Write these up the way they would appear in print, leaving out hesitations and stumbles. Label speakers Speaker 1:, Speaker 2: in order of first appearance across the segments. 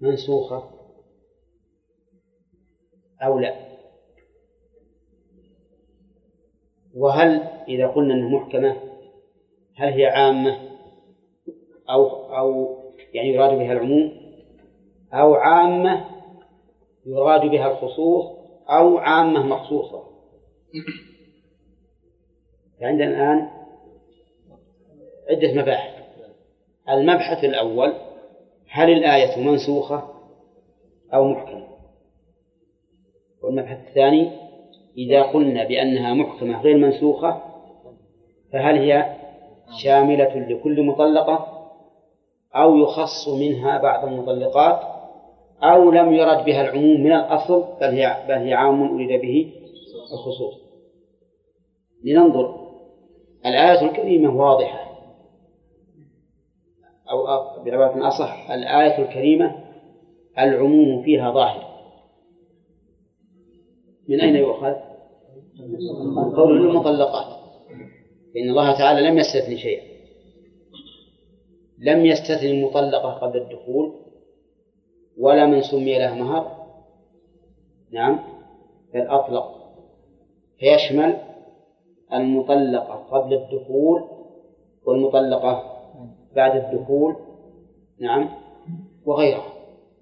Speaker 1: منسوخة أو لا؟ وهل إذا قلنا أنها محكمة هل هي عامة أو يعني يراد بها العموم، أو عامة يراد بها الخصوص، أو عامة مخصوصة؟ عندنا الآن عدة مباحث. المبحث الأول: هل الآية منسوخة أو محكمة؟ والمبحث الثاني: إذا قلنا بأنها محكمة غير منسوخة فهل هي شاملة لكل مطلقة أو يخص منها بعض المطلقات، أو لم يرد بها العموم من الأصل بل هي عام أريد به الخصوص؟ لننظر. الآية الكريمة واضحة، أو بعبارة أصح الآية الكريمة العموم فيها ظاهر. من أين يؤخذ؟ من قول المطلقات، إن الله تعالى لم يستثني شيئا، لم يستثني المطلقة قبل الدخول ولا من سمي لها مهر، نعم، بل أطلق، فيشمل المطلقة قبل الدخول والمطلقة بعد الدخول، نعم، وغيرها.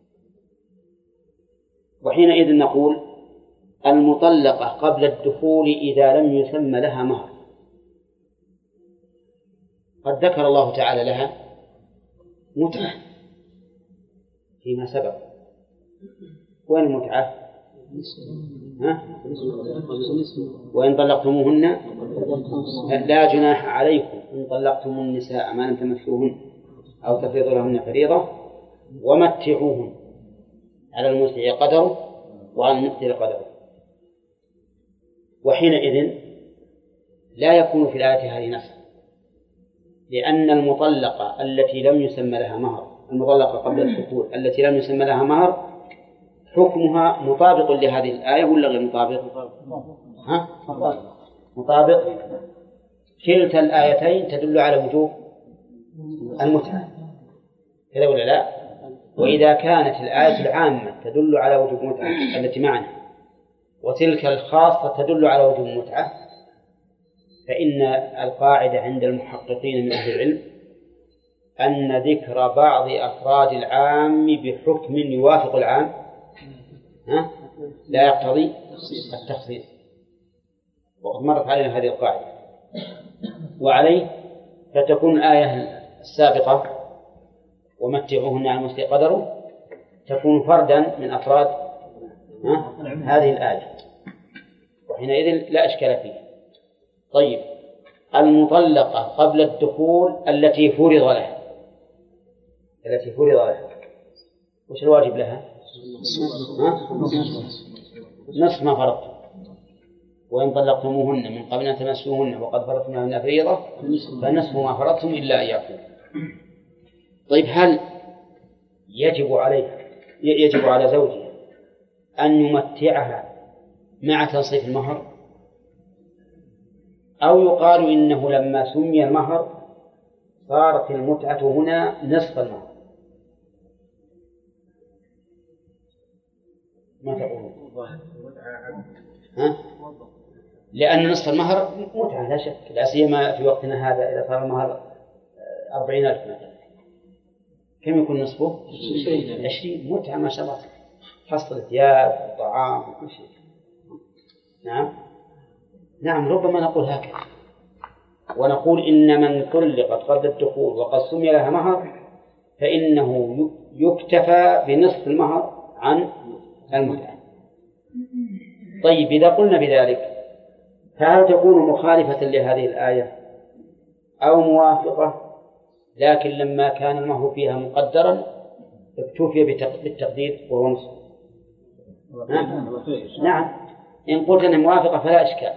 Speaker 1: وحينئذ نقول المطلقة قبل الدخول إذا لم يسمى لها مهر، قد ذكر الله تعالى لها متعة فيما سبق. وين المتعة؟ وإن طلقتموهن لا جناح عليكم إن طلقتم النساء ما لم تمسوهن أو تفرضوا لهن فريضة ومتعوهن على المسع قدره وعلى المقتر قدره. وحينئذ لا يكون في الآية هذه نسخ، لأن المطلقة التي لم يسمى لها مهر، المطلقة قبل الدخول التي لم يسمى لها مهر، حكمها مطابق لهذه الآية ولا غير مطابق؟ مطابق. كلتا الآيتين تدل على وجوب المتعة، كذا ولا لا؟ وإذا كانت الآية العامة تدل على وجوب المتعة التي معنا، وتلك الخاصة تدل على وجوب المتعة، فإن القاعدة عند المحققين من أهل العلم أن ذكر بعض أفراد العام بحكم يوافق العام لا يقتضي التخصيص، وقد مرت علينا هذه القاعدة. وعليه فتكون الآية السابقة ومتعوهن على المسع قدره تكون فردا من أفراد هذه الآية، وحينئذ لا إشكال فيه. طيب، المطلقة قبل الدخول التي فرض لها، وش الواجب لها؟ نصف ما فرضتم، وإن طلقتموهن من قبل أن تمسوهن وقد فرضتم لهن فريضة فنصف ما فرضتم إلا أن يعفوا. طيب، هل يجب على زوجها أن يمتعها مع تنصيف المهر، أو يقال إنه لما سمي المهر صارت المتعة هنا نصف المهر؟ ما تقولون؟ لأن نصف المهر متعة لا شك، لا سيما في وقتنا هذا إذا صار المهر 40,000 مثلا، كم يكون نصفه؟ 20. متعة ما شاء الله، حصل الثياب والطعام وكل شيء. نعم، ربما نقول هكذا، ونقول إن من طلقت قبل الدخول وقد سمي لها مهر فإنه يكتفى بنصف المهر عن المتعة. طيب، إذا قلنا بذلك فهل تكون مخالفة لهذه الآية أو موافقة، لكن لما كان المهر فيها مقدرا اكتفي بالتقدير وهو نصف؟ نعم، إن قلت أنها موافقة فلا إشكال،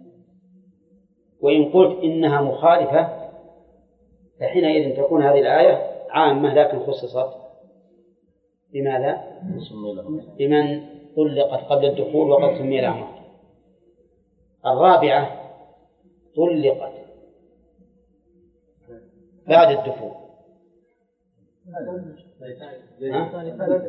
Speaker 1: وإن قلت إنها مخالفة فحينئذ تكون هذه الآية عامة لكن خصصت بماذا؟ بمن طلقت قبل الدخول وقد سمي لها مهر. الرابعة طلقت بعد الدخول